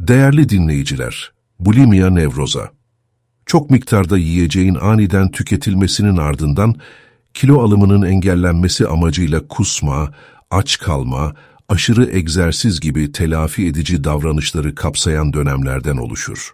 Değerli dinleyiciler, bulimia nevroza. Çok miktarda yiyeceğin aniden tüketilmesinin ardından kilo alımının engellenmesi amacıyla kusma, aç kalma, aşırı egzersiz gibi telafi edici davranışları kapsayan dönemlerden oluşur.